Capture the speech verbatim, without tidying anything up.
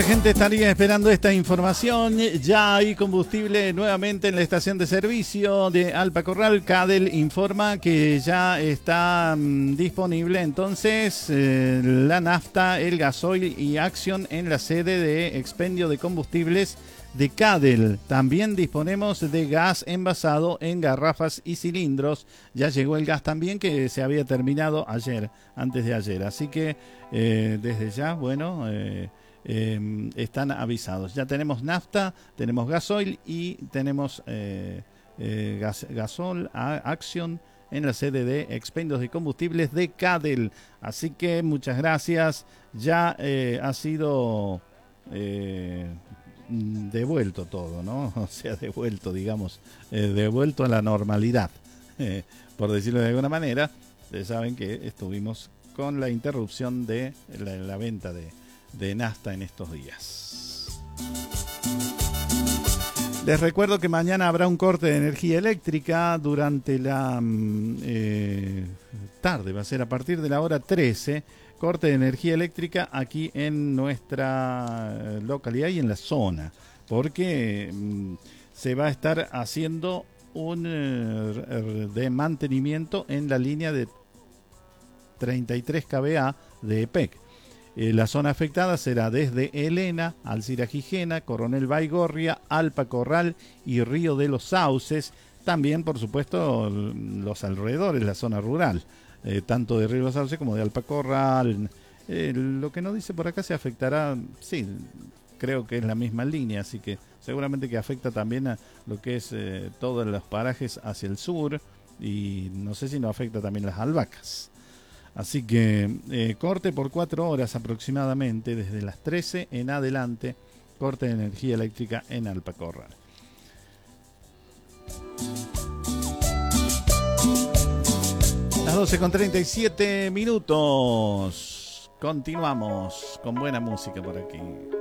La gente estaría esperando esta información. Ya hay combustible nuevamente en la estación de servicio de Alpa Corral. Cadel informa que ya está mmm, disponible entonces eh, la nafta, el gasoil y Action en la sede de expendio de combustibles de Cadel. También disponemos de gas envasado en garrafas y cilindros. Ya llegó el gas también, que se había terminado ayer, antes de ayer. Así que eh, desde ya, bueno... Eh, Eh, están avisados. Ya tenemos nafta, tenemos gasoil y tenemos eh, eh, gas, gasol, a, Action en la sede de expendios de combustibles de Cadel. Así que muchas gracias. Ya eh, ha sido eh, devuelto todo, ¿no? O sea, devuelto, digamos, eh, devuelto a la normalidad, eh, por decirlo de alguna manera. Ustedes saben que estuvimos con la interrupción de la, la venta de de nafta en estos días. Les recuerdo que mañana habrá un corte de energía eléctrica durante la eh, tarde, va a ser a partir de la hora trece, corte de energía eléctrica aquí en nuestra localidad y en la zona, porque mm, se va a estar haciendo un eh, de mantenimiento en la línea de treinta y tres kilovoltios de E P E C. Eh, la zona afectada será desde Elena, Alcira Gijena, Coronel Baigorria, Alpa Corral y Río de los Sauces. También, por supuesto, los alrededores, la zona rural, eh, tanto de Río de los Sauces como de Alpa Corral. Eh, lo que nos dice por acá se afectará, sí, creo que es la misma línea, así que seguramente que afecta también a lo que es eh, todos los parajes hacia el sur, y no sé si no afecta también las albahacas. Así que eh, corte por cuatro horas aproximadamente, desde las trece en adelante, corte de energía eléctrica en Alpa Corral. Las doce con treinta y siete minutos. Continuamos con buena música por aquí.